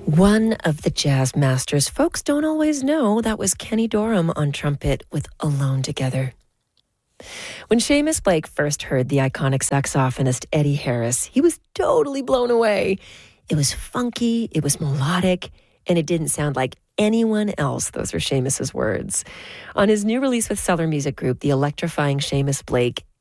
One of the jazz masters folks don't always know, that was Kenny Dorham on trumpet with Alone Together. When Seamus Blake first heard the iconic saxophonist Eddie Harris, he was totally blown away. It was funky, it was melodic, and it didn't sound like anyone else. Those are Seamus's words. On his new release with Cellar Music Group, the electrifying Seamus Blake